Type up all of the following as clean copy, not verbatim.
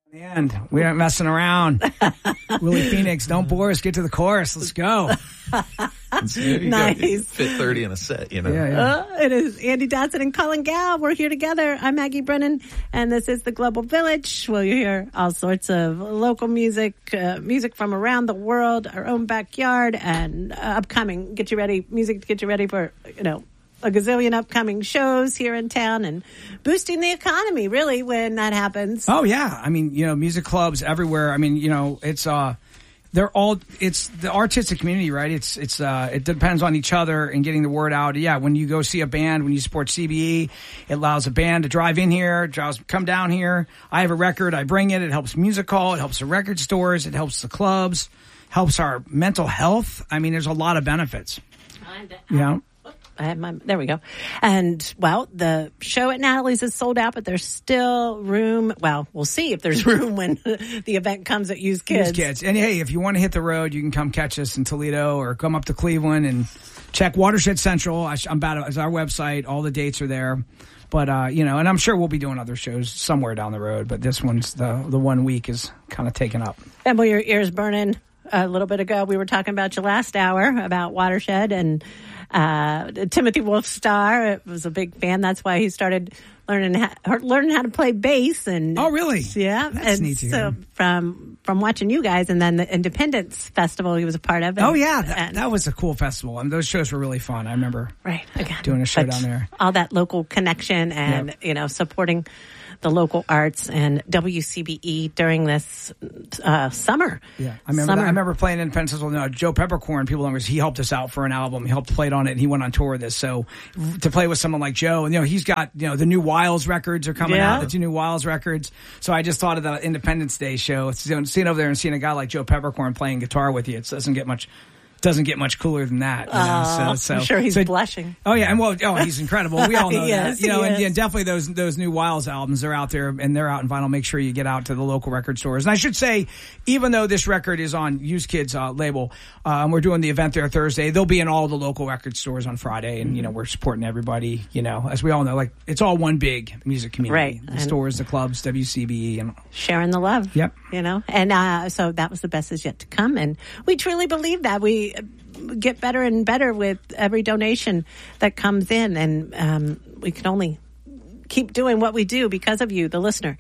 And we aren't messing around. Willie Phoenix, don't bore us. Get to the chorus. Let's go. Nice. Fit 30 in a set, you know. Yeah. It is Andy Dotson and Colin Gow. We're here together. I'm Maggie Brennan, and this is the Global Village. Well, you hear all sorts of local music, music from around the world, our own backyard, and upcoming. Get you ready, music to get you ready for, a gazillion upcoming shows here in town and boosting the economy, really, when that happens. Oh, yeah. I mean, music clubs everywhere. I mean, it's the artistic community, right? It depends on each other and getting the word out. Yeah, when you go see a band, when you support CBE, it allows a band to drive in here, come down here. I have a record, I bring it. It helps music hall, it helps the record stores, it helps the clubs, helps our mental health. I mean, there's a lot of benefits. There we go. And, well, the show at Natalie's is sold out, but there's still room. Well, we'll see if there's room when the event comes at Used Kids. And, hey, if you want to hit the road, you can come catch us in Toledo or come up to Cleveland and check Watershed Central. It's our website. All the dates are there. But, and I'm sure we'll be doing other shows somewhere down the road. But this one's the 1 week is kind of taken up. And well, your ears burning. A little bit ago, we were talking about you last hour about Watershed and Timothy Wolfstar was a big fan. That's why he started learning how to play bass. And oh, really? Yeah, that's neat to hear. So from watching you guys, and then the Independence Festival he was a part of. Oh yeah, that was a cool festival. I mean, those shows were really fun. I remember doing a show down there. All that local connection and supporting the local arts and WCBE during this summer. Yeah, I remember playing Independence Festival. Joe Peppercorn, people know, he helped us out for an album. He helped play on it, and he went on tour with us. So to play with someone like Joe, and he's got the new Wiles records are coming out. The 2 new Wiles records. So I just thought of the Independence Day show. Seeing over there and seeing a guy like Joe Peppercorn playing guitar with you, it doesn't get much cooler than that. I'm sure he's blushing. Oh yeah, and he's incredible. We all know yes, that. And definitely those new Wiles albums are out there and they're out in vinyl. Make sure you get out to the local record stores. And I should say, even though this record is on Used Kids label, we're doing the event there Thursday. They'll be in all the local record stores on Friday, and we're supporting everybody. As we all know, like it's all one big music community. Right. The stores, the clubs, WCBE, and sharing the love. Yep. And so that was the best is yet to come, and we truly believe that we get better and better with every donation that comes in, and we can only keep doing what we do because of you, the listener.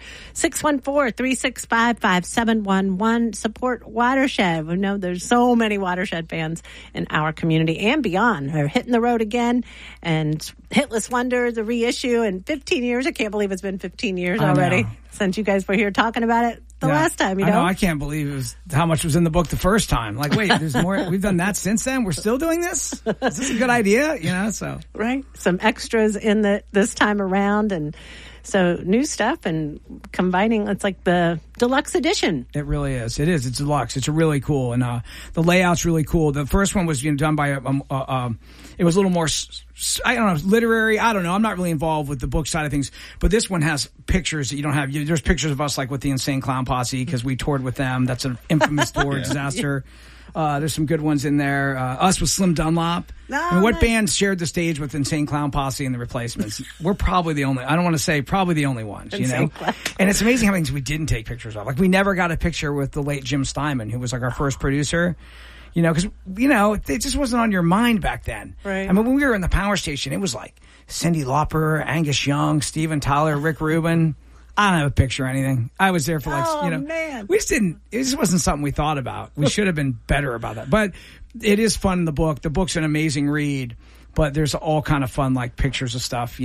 614-365-5711. Support Watershed. We know there's so many Watershed fans in our community and beyond. They're hitting the road again, and Hitless Wonder, the reissue, in 15 years. I can't believe it's been 15 years already since you guys were here talking about it the last time, I know, I can't believe it was how much was in the book the first time. Like, wait, there's more. We've done that since then. We're still doing this? Is this a good idea? So. Right. Some extras in this time around, and so new stuff and combining. It's like the deluxe edition. It really is. It is. It's deluxe. It's really cool. And the layout's really cool. The first one was done by it was a little more, I don't know, literary. I don't know. I'm not really involved with the book side of things. But this one has pictures that you don't have. There's pictures of us like with the Insane Clown Posse because we toured with them. That's an infamous tour disaster. There's some good ones in there. Us with Slim Dunlop. What bands shared the stage with Insane Clown Posse and the Replacements? We're probably the only, I don't want to say probably the only ones, And it's amazing how many things we didn't take pictures of. Like we never got a picture with the late Jim Steinman, who was like our first producer. Because, it just wasn't on your mind back then. Right. I mean, when we were in the power station, it was like Cyndi Lauper, Angus Young, Steven Tyler, Rick Rubin. I don't have a picture or anything. I was there for man. We just didn't, it just wasn't something we thought about. We should have been better about that. But it is fun in the book. The book's an amazing read, but there's all kind of fun, like pictures of stuff,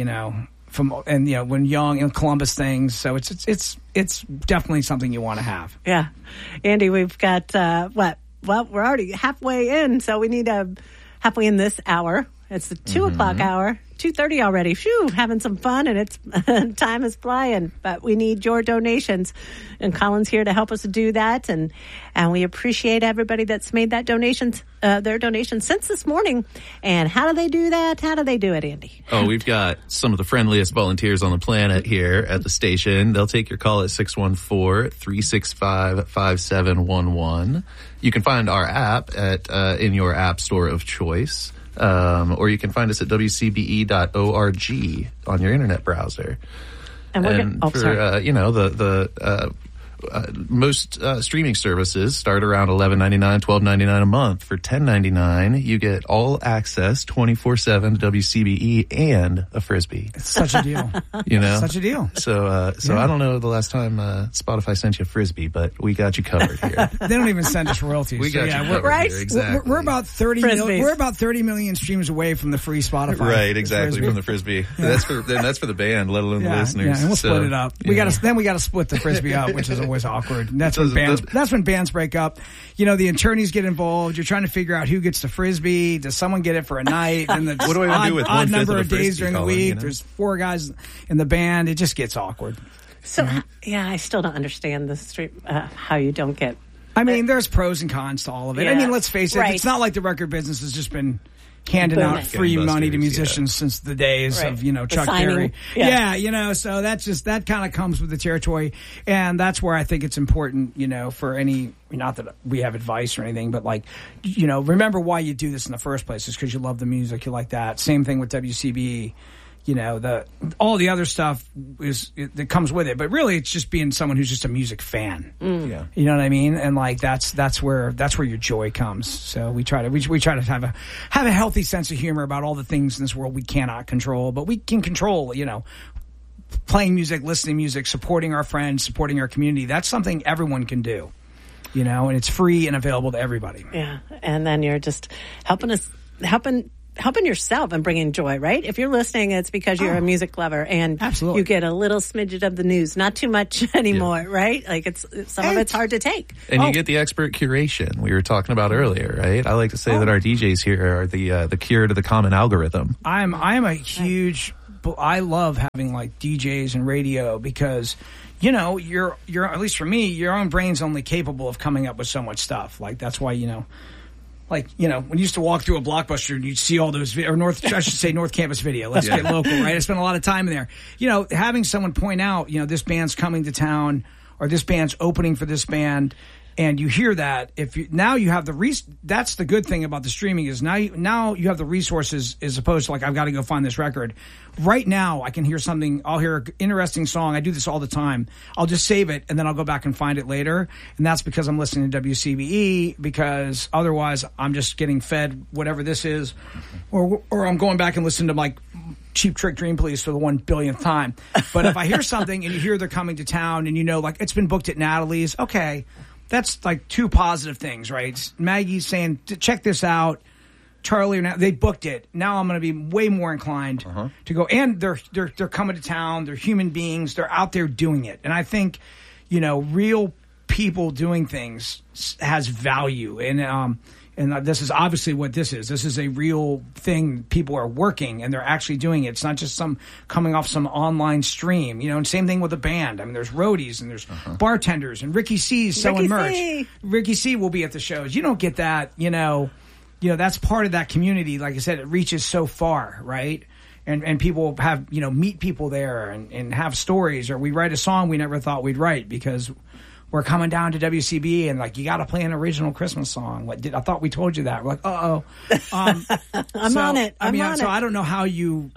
when young and Columbus things. So it's definitely something you want to have. Yeah. Andy, we've got, Well, we're already halfway in, so we need halfway in this hour. It's the 2 o'clock hour, 2:30 already. Phew, having some fun, and it's time is flying. But we need your donations, and Colin's here to help us do that. And we appreciate everybody that's made that their donations since this morning. And how do they do that? How do they do it, Andy? Oh, we've got some of the friendliest volunteers on the planet here at the station. They'll take your call at 614-365-5711. You can find our app in your app store of choice. Or you can find us at wcbe.org on your internet browser. And we're the most streaming services start around $11.99, $12.99 a month. For $10.99, you get all access 24/7 to WCBE and a Frisbee. It's such a deal. Such a deal. So I don't know the last time Spotify sent you a Frisbee, but we got you covered here. They don't even send us royalties. We got you covered right? here. Exactly. We're about 30 million. We're about 30 million streams away from the free Spotify. Right, exactly, from the Frisbee. Yeah. That's for the band, let alone the listeners. Yeah, and we'll split it up. We got to split the Frisbee up, which is always awkward. And that's when bands break up. The attorneys get involved. You're trying to figure out who gets the Frisbee. Does someone get it for a night? And the what do I do with odd one number of of days during the week? There's 4 guys in the band. It just gets awkward. So I still don't understand the stream. How you don't get. I mean, there's pros and cons to all of it. Yeah. I mean, let's face it. Right. It's not like the record business has just been handing out free money to musicians since the days of Chuck Berry. So that kind of comes with the territory, and that's where I think it's important, for any, not that we have advice or anything, but remember why you do this in the first place is because you love the music, you like that. Same thing with WCBE. All the other stuff that comes with it, but really it's just being someone who's just a music fan. Yeah. You know what I mean? And that's where your joy comes. So we try to have a healthy sense of humor about all the things in this world we cannot control, but we can control, playing music, listening to music, supporting our friends, supporting our community. That's something everyone can do. And it's free and available to everybody. Yeah. And then you're just helping yourself and bringing joy, right? If you're listening, it's because you're a music lover and absolutely. You get a little smidget of the news, not too much anymore, right? Like some of it's hard to take. And you get the expert curation we were talking about earlier, right? I like to say that our DJs here are the cure to the common algorithm. I love having DJs and radio because you're at least for me, your own brain's only capable of coming up with so much stuff. That's why when you used to walk through a Blockbuster and you'd see all those, North Campus Video. Let's get local, right? I spent a lot of time in there. Having someone point out, this band's coming to town or this band's opening for this band, and you hear that. Now you have that's the good thing about the streaming is now you have the resources as opposed to I've got to go find this record. Right now I can hear something. I'll hear an interesting song. I do this all the time. I'll just save it and then I'll go back and find it later. And that's because I'm listening to WCBE, because otherwise I'm just getting fed whatever this is, or I'm going back and listening to Cheap Trick Dream Police for the 1 billionth time. But if I hear something and you hear they're coming to town and it's been booked at Natalie's, okay. That's 2 positive things, right? Maggie's saying, check this out. Charlie, they booked it. Now I'm going to be way more inclined to go. And they're coming to town. They're human beings. They're out there doing it. And I think, real people doing things has value. And this is obviously what this is. This is a real thing. People are working and they're actually doing it. It's not just coming off some online stream, and same thing with a band. I mean, there's roadies and there's bartenders and Ricky C's selling merch. Ricky C will be at the shows. You don't get that, that's part of that community. Like I said, it reaches so far, right? And people have, meet people there and have stories, or we write a song we never thought we'd write because we're coming down to WCBE and you got to play an original Christmas song. I thought we told you that. We're uh-oh. I'm on it. So I don't know how you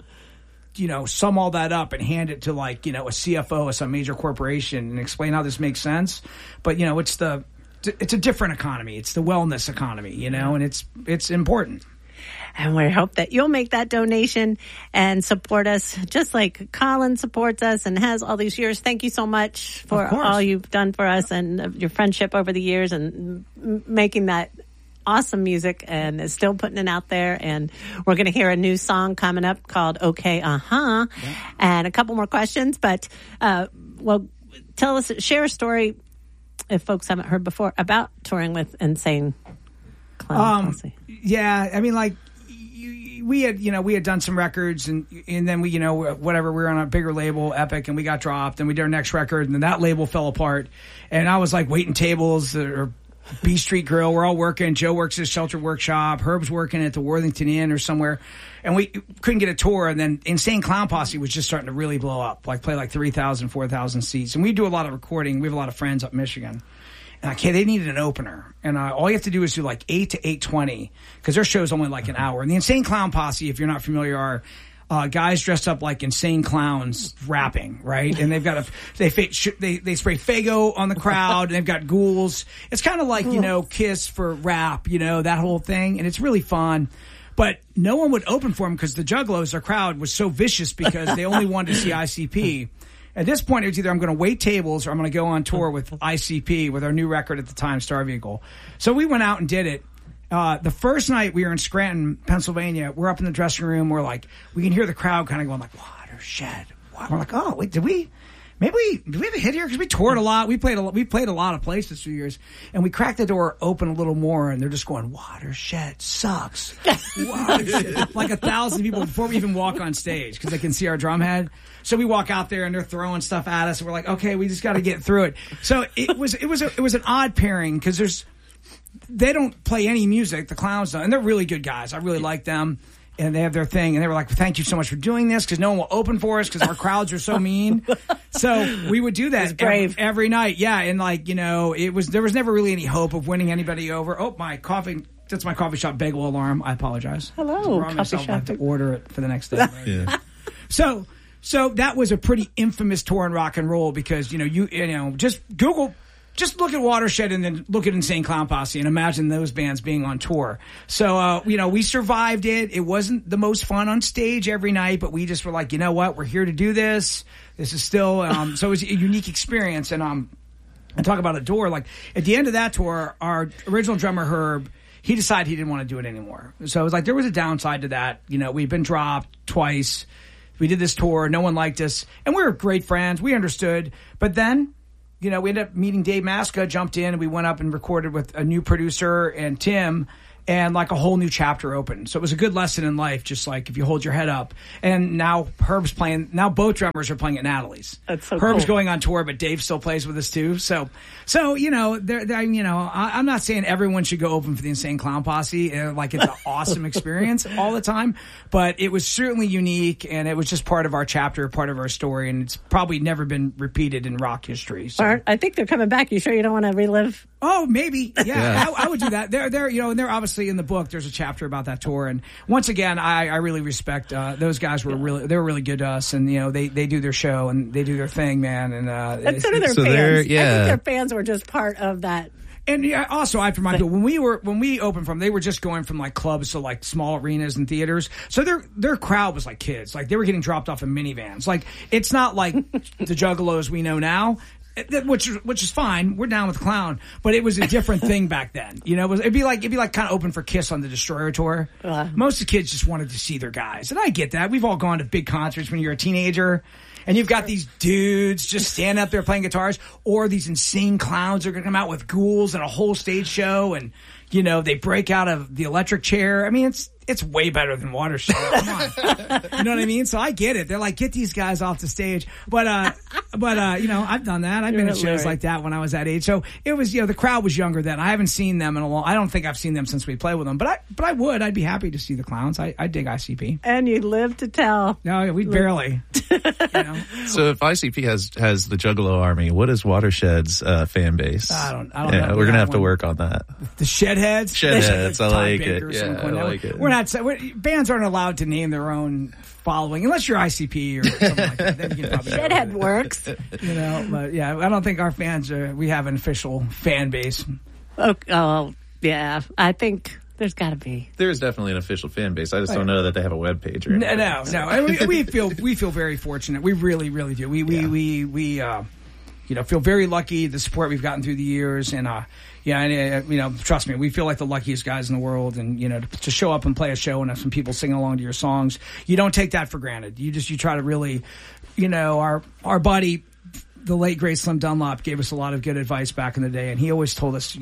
sum all that up and hand it to a CFO of some major corporation and explain how this makes sense. But, it's a different economy. It's the wellness economy, and it's important. And we hope that you'll make that donation and support us just like Colin supports us and has all these years. Thank you so much for all you've done for us and your friendship over the years and making that awesome music and still putting it out there. And we're going to hear a new song coming up called Okay, and a couple more questions. But, share a story, if folks haven't heard before, about touring with Insane Clown Posse. Yeah, I mean, we had done some records and then we were on a bigger label, Epic, and we got dropped and we did our next record and then that label fell apart and I was waiting tables or B Street Grill. We're all working. Joe works at Shelter Workshop. Herb's working at the Worthington Inn or somewhere, and we couldn't get a tour. And then Insane Clown Posse was just starting to really blow up, play 3,000, 4,000 seats. And we do a lot of recording. We have a lot of friends up in Michigan. And they needed an opener, and all you have to do is do 8 to 8:20 because their show's only an hour. And the Insane Clown Posse, if you're not familiar, are guys dressed up like insane clowns rapping, right? And they've got they spray Faygo on the crowd, and they've got ghouls. It's kind of like, Kiss for rap, that whole thing, and it's really fun. But no one would open for them because the Juggalos, our crowd, was so vicious because they only wanted to see ICP. At this point, it was either I'm going to wait tables or I'm going to go on tour with ICP with our new record at the time, Star Vehicle. So we went out and did it. The first night we were in Scranton, Pennsylvania, we're up in the dressing room. We're like, we can hear the crowd kind of going like, watershed. We're like, oh, wait, did we have a hit here? Because we toured a lot. We played a lot of places for years. And we cracked the door open a little more, and they're just going, watershed sucks. Watershed. Like 1,000 people before we even walk on stage because they can see our drum head. So we walk out there and they're throwing stuff at us, and we're like, okay, we just got to get through it. So it was an odd pairing because they don't play any music, the Clowns don't, and they're really good guys. I really like them, and they have their thing, and they were like, thank you so much for doing this because no one will open for us because our crowds are so mean. So we would do that every night. Yeah, and there was never really any hope of winning anybody over. Oh, my coffee. That's my coffee shop bagel alarm. I apologize. Hello, coffee shop. I have to order it for the next day. Right? Yeah. So that was a pretty infamous tour in rock and roll because, just Google, just look at Watershed and then look at Insane Clown Posse and imagine those bands being on tour. So, we survived it. It wasn't the most fun on stage every night, but we just were like, you know what? We're here to do this. This is still, so it was a unique experience. And talk about a tour, like at the end of that tour, our original drummer, Herb, he decided he didn't want to do it anymore. So it was like, there was a downside to that. We'd been dropped twice. We did this tour. No one liked us. And we were great friends. We understood. But then, we ended up meeting Dave Maska, jumped in, and we went up and recorded with a new producer and Tim, and like a whole new chapter opened. So it was a good lesson in life, just like if you hold your head up. And now Herb's playing, now both drummers are playing at Natalie's. That's so Herb's cool. going on tour, but Dave still plays with us too. So I'm not saying everyone should go open for the Insane Clown Posse. Like it's an awesome experience all the time, but it was certainly unique, and it was just part of our chapter, part of our story, and it's probably never been repeated in rock history. So. I think they're coming back. You sure you don't want to relive? Oh, maybe. Yeah. I would do that. They're and they're obviously in the book. There's a chapter about that tour, and once again, I really respect those guys. They were really good to us, and they do their show and they do their thing, man. And so do their fans. I think their fans were just part of that. And also, I have to remind people, when we opened from, they were just going from like clubs to like small arenas and theaters. So their crowd was like kids. Like they were getting dropped off in minivans. Like it's not like the Juggalos we know now. Which is fine. We're down with Clown, but it was a different thing back then. It'd be like kind of open for Kiss on the Destroyer tour. Most of the kids just wanted to see their guys, and I get that. We've all gone to big concerts when you're a teenager, and you've got these dudes just standing up there playing guitars, or these insane clowns are going to come out with ghouls and a whole stage show, and they break out of the electric chair. I mean, it's way better than Watershed. Come on. You know what I mean? So I get it. They're like, get these guys off the stage. But I've done that. I've been at shows like that when I was that age. So it was, the crowd was younger then. I haven't seen them in a long, I don't think I've seen them since we played with them. But I would. I'd be happy to see the Clowns. I dig ICP. And you live to tell. No, we barely. So if ICP has the Juggalo Army, what is Watershed's fan base? I don't know. We're going to have to work on that. The Shedheads? Shedheads. I like it. Yeah, I like it. Bands aren't allowed to name their own following unless you're ICP or something like that. Then you can probably Shedhead works. But yeah, I don't think our fans we have an official fan base. Oh yeah, I think there's got to be. There's definitely an official fan base. I just don't know that they have a web page or anything. No. And we feel very fortunate. We really, really do. We feel very lucky the support we've gotten through the years, and trust me, we feel like the luckiest guys in the world. And to show up and play a show and have some people singing along to your songs, you don't take that for granted. You try to really, our buddy, the late great Slim Dunlop, gave us a lot of good advice back in the day, and he always told us,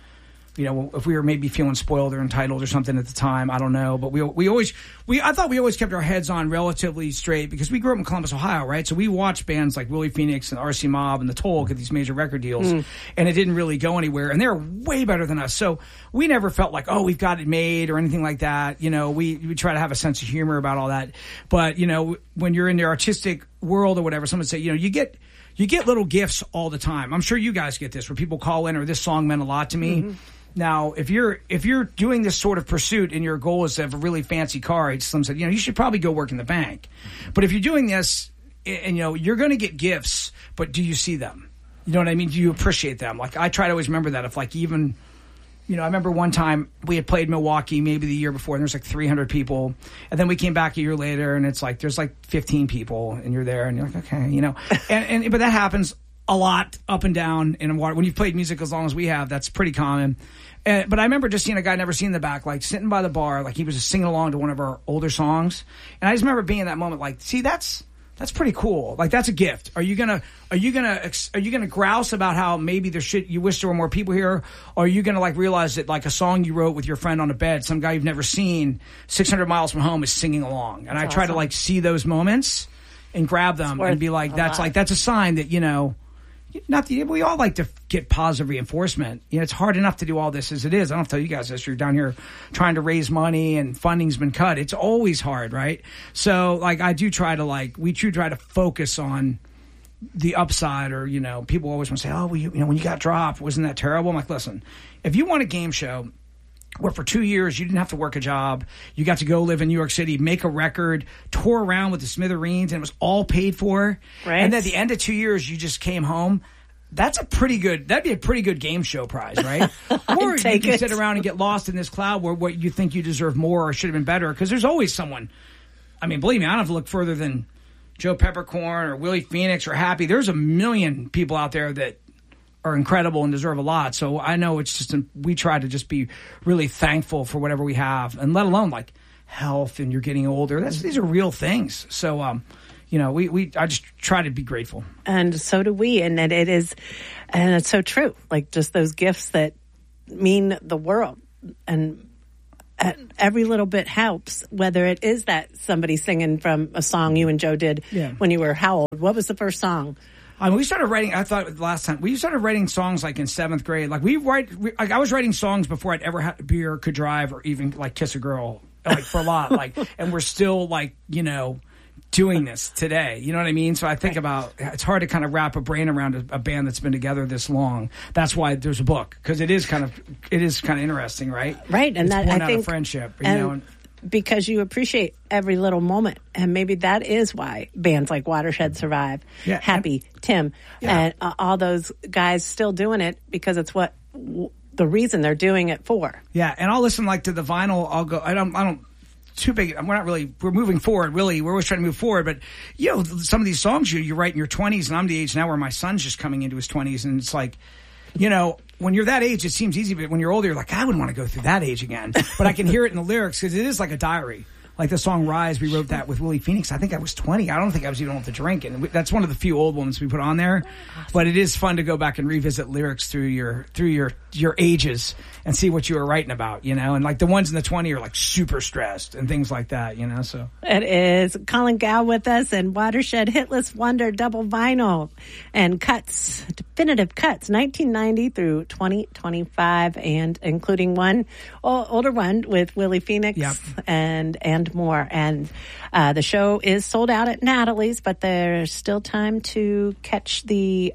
if we were maybe feeling spoiled or entitled or something at the time, I don't know. But I thought we always kept our heads on relatively straight because we grew up in Columbus, Ohio, right? So we watched bands like Willie Phoenix and RC Mob and The Toll get these major record deals, and it didn't really go anywhere. And they're way better than us. So we never felt like, oh, we've got it made or anything like that. We try to have a sense of humor about all that. But, when you're in the artistic world or whatever, someone say, you get little gifts all the time. I'm sure you guys get this where people call in or this song meant a lot to me. Now, if you're doing this sort of pursuit and your goal is to have a really fancy car, Slim said, you should probably go work in the bank. But if you're doing this, and you're going to get gifts, but do you see them? You know what I mean? Do you appreciate them? Like, I try to always remember that. If like even, I remember one time we had played Milwaukee maybe the year before, and there's like 300 people, and then we came back a year later, and it's like there's like 15 people, and you're there, and you're like, okay, but that happens a lot up and down in water. When you've played music as long as we have, that's pretty common. But I remember just seeing a guy I'd never seen in the back, like sitting by the bar, like he was just singing along to one of our older songs. And I just remember being in that moment, like, see, that's pretty cool. Like, that's a gift. Are you gonna grouse about how maybe you wish there were more people here? Or are you gonna like realize that like a song you wrote with your friend on a bed, some guy you've never seen 600 miles from home is singing along? And I try to like see those moments and grab them and be like, that's a sign that, we all like to get positive reinforcement. It's hard enough to do all this as it is. I don't have to tell you guys this. You're down here trying to raise money and funding's been cut. It's always hard, right? So, like, we do try to focus on the upside, or, people always want to say, oh, well, when you got dropped, wasn't that terrible? I'm like, listen, if you want a game show where for 2 years you didn't have to work a job, you got to go live in New York City, make a record, tour around with the Smithereens, and it was all paid for. Right. And then at the end of 2 years, you just came home. That'd be a pretty good game show prize, right? Or you can sit around and get lost in this cloud where what you think you deserve more or should have been better, because there's always someone. I mean, believe me, I don't have to look further than Joe Peppercorn or Willie Phoenix or Happy. There's a million people out there that are incredible and deserve a lot. So I know it's just we try to just be really thankful for whatever we have, and let alone like health and you're getting older. These are real things. So I just try to be grateful. And so do we. And it's so true. Like just those gifts that mean the world, and every little bit helps, whether it is that somebody singing from a song you and Joe did when you were how old? What was the first song? We started writing. I thought last time we started writing songs like in 7th grade. Like I was writing songs before I'd ever had a beer, could drive, or even like kiss a girl. Like for a lot. Like, and we're still like doing this today. You know what I mean? So I think about it's hard to kind of wrap a brain around a band that's been together this long. That's why there's a book, because it is kind of interesting, right? Right, and it's that born I out think of friendship, because you appreciate every little moment, and maybe that is why bands like Watershed survive. Yeah, Happy, Tim, and all those guys still doing it, because it's what the reason they're doing it for. Yeah, and I'll listen like to the vinyl. I'll go. I don't. Too big. We're moving forward. Really, we're always trying to move forward. But some of these songs you write in your 20s, and I'm the age now where my son's just coming into his 20s, and it's like, when you're that age, it seems easy, but when you're older, you're like, I wouldn't want to go through that age again. But I can hear it in the lyrics, because it is like a diary. Like the song Rise, we wrote that with Willie Phoenix. I think I was 20. I don't think I was even old to drink. And that's one of the few old ones we put on there. But it is fun to go back and revisit lyrics through your ages and see what you were writing about, and like the ones in the 20 are like super stressed and things like that, so. It is Colin Gow with us, and Watershed Hitless Wonder double vinyl and cuts, definitive cuts, 1990 through 2025, and including one older one with Willie Phoenix and more. And the show is sold out at Natalie's, but there's still time to catch the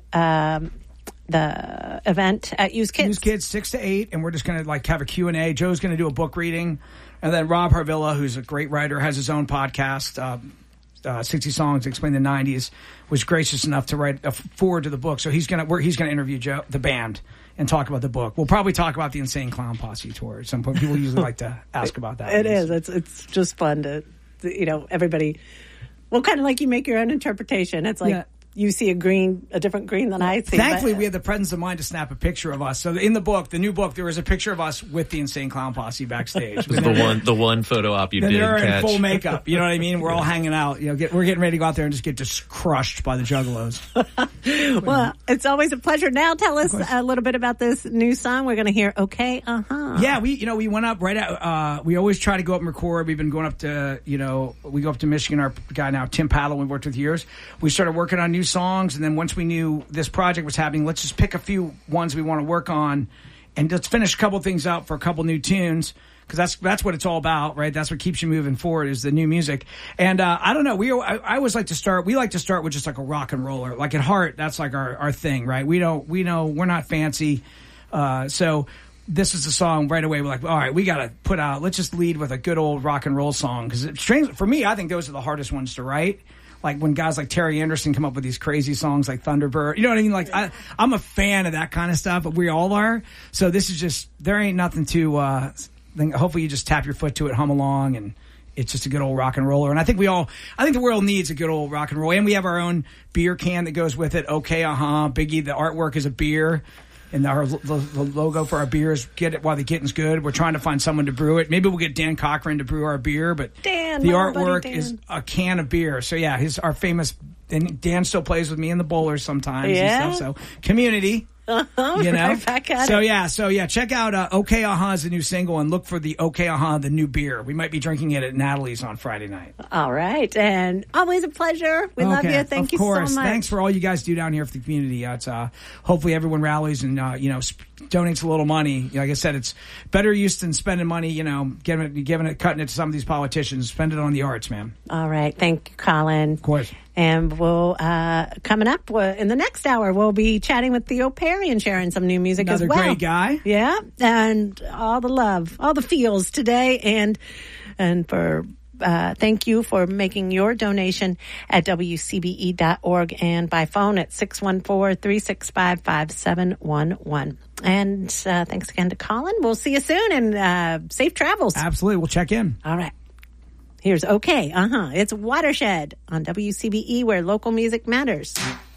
event at Use Kids. Use Kids 6 to 8, and we're just going to like have a Q&A. Joe's going to do a book reading, and then Rob Harvilla, who's a great writer, has his own podcast, 60 Songs Explain the 90s, was gracious enough to write a forward to the book. So he's going to interview Joe, the band, and talk about the book. We'll probably talk about the Insane Clown Posse tour at some point. People usually like to ask about that. It is. It's just fun to everybody. Well, kind of like you make your own interpretation. It's like you see a different green than I see. Thankfully, we had the presence of mind to snap a picture of us. So in the book, the new book, there was a picture of us with the Insane Clown Posse backstage. the one photo op you did they're catch. In full makeup. You know what I mean? We're all hanging out. We're getting ready to go out there and just get crushed by the Juggalos. Well, it's always a pleasure. Now tell us a little bit about this new song. We're going to hear Okay, Uh-huh. Yeah, we went up right at, we always try to go up and record. We've been going up to, we go up to Michigan. Our guy now, Tim Paddle, we've worked with years. We started working on new songs, and then once we knew this project was happening, let's just pick a few ones we want to work on, and let's finish a couple things out for a couple new tunes, because that's what it's all about, right? That's what keeps you moving forward, is the new music. And I don't know, I always like to start with just like a rock and roller. Like at heart, that's like our thing, right? We're not fancy. So this is the song right away. We're like, all right, we got to let's just lead with a good old rock and roll song. Because for me, I think those are the hardest ones to write. Like when guys like Terry Anderson come up with these crazy songs like Thunderbird. You know what I mean? Like I'm a fan of that kind of stuff, but we all are. So this is just, there ain't nothing to, hopefully you just tap your foot to it, hum along, and it's just a good old rock and roller. And I think the world needs a good old rock and roll. And we have our own beer can that goes with it. Okay, Biggie, the artwork is a beer. And the logo for our beer is Get It While the Getting's Good. We're trying to find someone to brew it. Maybe we'll get Dan Cochran to brew our beer, but the artwork is a can of beer. So yeah, our famous, and Dan still plays with me in the bowlers sometimes and stuff. So community. You know, right back at it. So yeah, check out Okay is the new single, and look for the Okay the new beer. We might be drinking it at Natalie's on Friday night. All right, and always a pleasure. We love you. Thank you so much. Thanks for all you guys do down here for the community. It's hopefully everyone rallies and donates a little money. Like I said, it's better use than spending money. Cutting it to some of these politicians. Spend it on the arts, man. All right, thank you, Colin. Of course. And we'll coming up in the next hour, we'll be chatting with Theo Perry and sharing some new music as well. Another great guy. Yeah, and all the love, all the feels today, and for thank you for making your donation at WCBE.org and by phone at 614-365-5711. And thanks again to Colin. We'll see you soon, and safe travels. Absolutely, we'll check in. All right. Here's Okay, It's Watershed on WCBE, where local music matters.